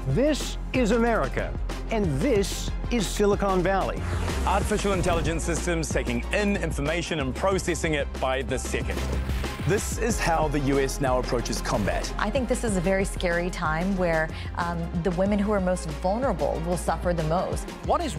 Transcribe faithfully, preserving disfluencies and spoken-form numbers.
This is America, and this is Silicon Valley. Artificial intelligence systems taking in information and processing it by the second. This is how the U S now approaches combat. I think this is a very scary time where um, the women who are most vulnerable will suffer the most. What is